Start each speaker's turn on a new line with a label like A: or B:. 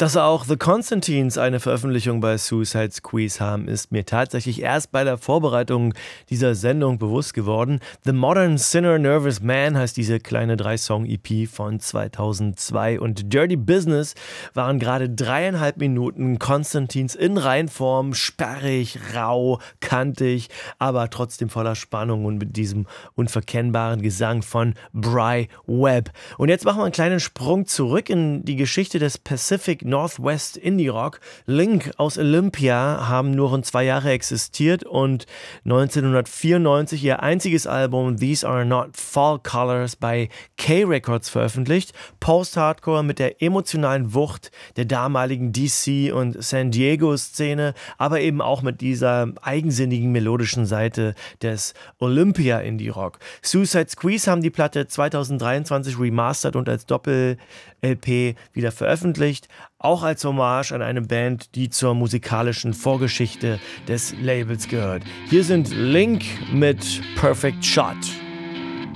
A: Dass auch The Constantines eine Veröffentlichung bei Suicide Squeeze haben, ist mir tatsächlich erst bei der Vorbereitung dieser Sendung bewusst geworden. The Modern Sinner Nervous Man heißt diese kleine 3-Song-EP von 2002 und Dirty Business waren gerade 3,5 Minuten Constantines in Reinform, sperrig, rau, kantig, aber trotzdem voller Spannung und mit diesem unverkennbaren Gesang von Bry Webb. Und jetzt machen wir einen kleinen Sprung zurück in die Geschichte des Pacific Northwest Indie Rock. Link aus Olympia haben nur rund 2 Jahre existiert und 1994 ihr einziges Album These Are Not Fall Colors bei K-Records veröffentlicht. Post-Hardcore mit der emotionalen Wucht der damaligen DC- und San Diego-Szene, aber eben auch mit dieser eigensinnigen melodischen Seite des Olympia-Indie-Rock. Suicide Squeeze haben die Platte 2023 remastert und als Doppel-LP wieder veröffentlicht, auch als Hommage an eine Band, die zur musikalischen Vorgeschichte des Labels gehört. Hier sind Link mit Perfect Shot.